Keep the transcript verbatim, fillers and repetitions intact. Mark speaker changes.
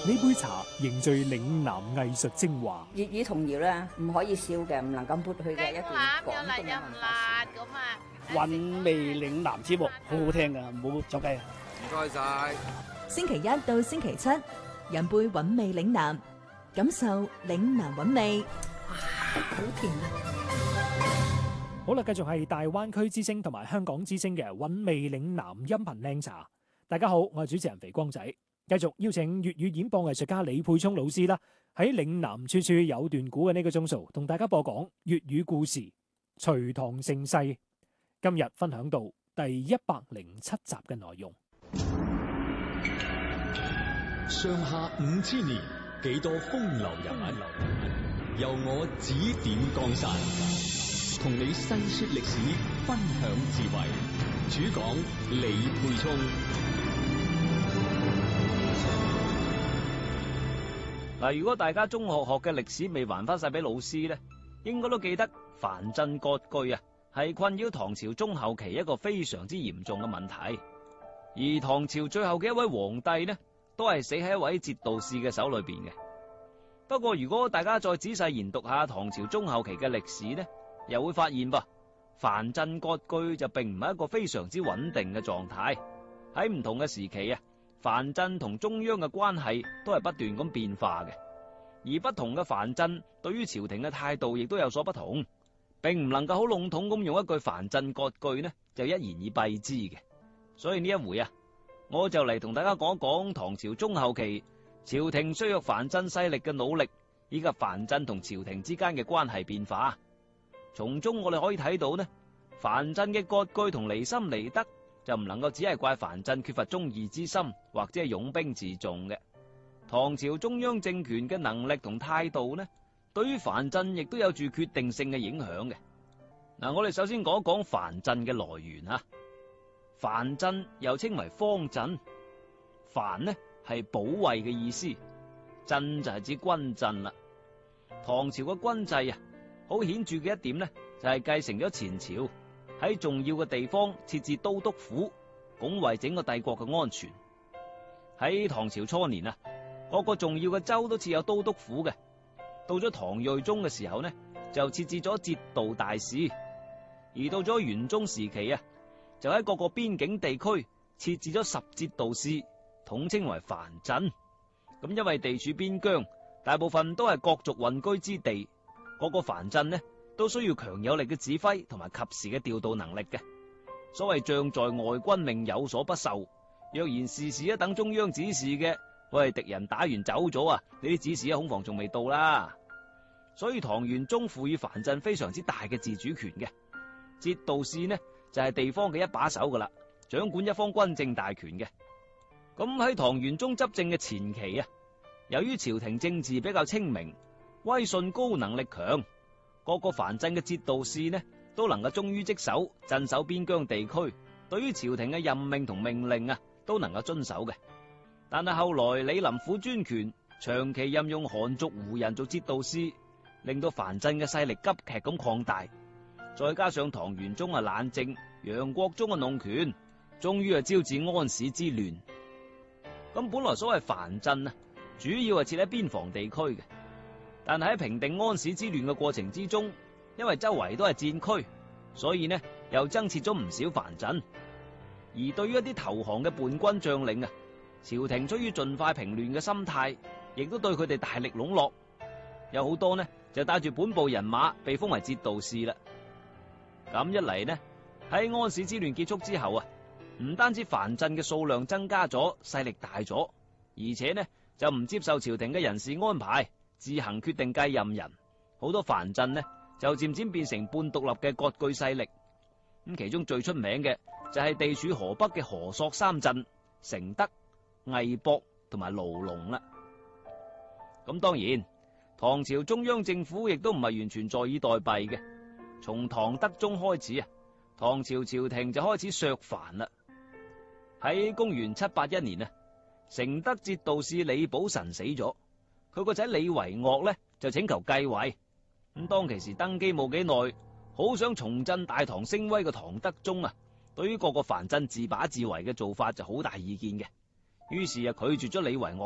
Speaker 1: 呢杯茶凝聚嶺南藝術精華。
Speaker 2: 粵語童謠咧，唔可以少嘅，唔能夠抹去嘅一段廣東嘅文化史。
Speaker 3: 咁啊，
Speaker 4: 韻味嶺南節目好好聽噶，唔好走雞啊！
Speaker 5: 唔該晒。
Speaker 6: 星期一到星期七，飲杯韻味嶺南，感受嶺南韻味。
Speaker 2: 哇，好甜啊！
Speaker 1: 好啦，繼續係大灣區之聲同埋香港之聲嘅韻味嶺南音頻靚茶。大家好，我係主持人肥光仔。繼續邀請粵語演播藝術家李沛聰老師啦，喺嶺南處處有段古嘅呢個鐘數，同大家播講粵語故事《隋唐盛世》。今日分享到第一百零七集嘅內容。
Speaker 7: 上下五千年，幾多風流人物，由我指點江山，同你細說歷史，分享智慧。主講李沛聰。
Speaker 8: 嗱，如果大家中學學嘅歷史未還翻晒俾老師咧，應該都記得藩鎮割據啊，係困擾唐朝中後期一個非常之嚴重嘅問題。而唐朝最後嘅一位皇帝呢，都係死喺一位節度使嘅手裏邊嘅。不過如果大家再仔細研讀下唐朝中後期嘅歷史呢，又會發現噃，藩鎮割據就並唔係一個非常之穩定嘅狀態。喺唔同嘅時期啊，藩鎮同中央嘅關係都係不斷咁變化嘅，而不同嘅藩鎮對於朝廷嘅態度亦都有所不同，並唔能夠好籠統咁用一句藩鎮割據呢就一言以蔽之嘅。所以呢一回啊，我就嚟同大家講一講唐朝中後期朝廷削弱藩鎮勢力嘅努力，以及藩鎮同朝廷之間嘅關係變化。從中我哋可以睇到呢，藩鎮嘅割據同離心離德，就唔能夠只係怪藩鎮缺乏忠義之心，或者係擁兵自重嘅。唐朝中央政權嘅能力同態度呢，對於藩鎮亦都有住決定性嘅影響嘅。嗱，我哋首先講一講藩鎮嘅來源啊。藩鎮又稱為方鎮，藩呢係保衛嘅意思，鎮就係指軍鎮啦。唐朝嘅軍制啊，好顯著嘅一點呢，就係繼承咗前朝喺重要嘅地方設置都督府，拱衛整個帝國嘅安全。喺唐朝初年啊，各個重要嘅州都設有都督府嘅。到咗唐睿宗嘅時候呢，就設置咗節度大使。而到咗元宗時期啊，就喺各個邊境地區設置咗十節度使，統稱為藩鎮。咁因為地處邊疆，大部分都係各族混居之地，各個藩鎮呢都需要強有力嘅指揮同埋及時嘅調度能力嘅。所謂將在外，軍命有所不受。若然事事一等中央指示嘅，喂，敵人打完走咗啊，呢啲指示啊恐防仲未到啦。所以唐玄宗賦予藩鎮非常之大嘅自主權嘅。節度使呢就係地方嘅一把手噶啦，掌管一方軍政大權嘅。咁喺唐玄宗執政嘅前期啊，由於朝廷政治比較清明，威信高，能力強，各個藩鎮嘅節度使呢都能夠忠於職守，鎮守邊疆地區，對於朝廷嘅任命同命令啊都能夠遵守嘅。但係後來李林甫專權，長期任用韓族胡人做節度使，令到藩鎮嘅勢力急劇咁擴大。再加上唐玄宗啊懶政，楊國忠啊弄權，終於啊招致安史之亂。咁本來所謂藩鎮啊，主要係設喺邊防地區嘅，但係喺平定安史之亂嘅過程之中，因為周圍都係戰區，所以呢又增設咗唔少藩鎮。而對於一啲投降嘅叛軍將領啊，朝廷出於盡快平亂嘅心態，亦都對佢哋大力籠絡，有好多呢就帶住本部人馬被封為節度使啦。咁一嚟呢，喺安史之亂結束之後啊，唔單止藩鎮嘅數量增加咗，勢力大咗，而且呢就唔接受朝廷嘅人事安排，自行決定繼任人。好多藩鎮呢就漸漸變成半獨立嘅割據勢力。咁其中最出名嘅就係地處河北嘅河朔三鎮：承德、魏博同埋盧龍啦。咁當然，唐朝中央政府亦都唔係完全坐以待斃嘅。從唐德宗開始啊，唐朝朝廷就開始削藩啦。喺公元七八一年啊，承德節度使李寶臣死咗，佢個仔李維岳呢就請求繼位。咁當其時登基冇幾耐，好想重振大唐聲威嘅唐德宗啊，對於各個藩鎮自把自為嘅做法就好大意見嘅，於是啊拒絕咗李維岳